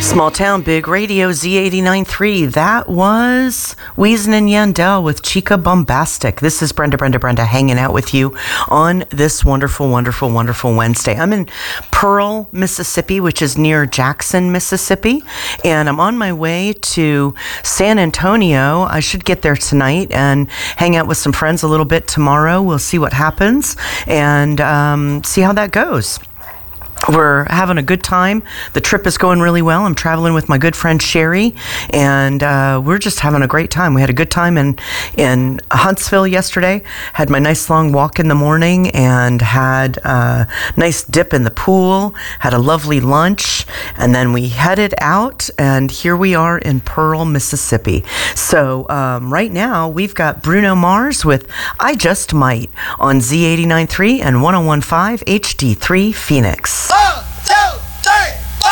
Small Town Big Radio Z89.3. That was Weezen and Yandel with Chica Bombastic. This is Brenda hanging out with you on this wonderful Wednesday. I'm in Pearl, Mississippi, which is near Jackson, Mississippi, and I'm on my way to San Antonio. I should get there tonight and hang out with some friends a little bit tomorrow. We'll see what happens and see how that goes. We're having a good time. The trip is going really well. I'm traveling with my good friend Sherry, and we're just having a great time. We had a good time in Huntsville yesterday. Had my nice long walk in the morning and had a nice dip in the pool. Had a lovely lunch, and then we headed out, and here we are in Pearl, Mississippi. So right now, we've got Bruno Mars with I Just Might on Z89.3 and 101.5 HD3 Phoenix.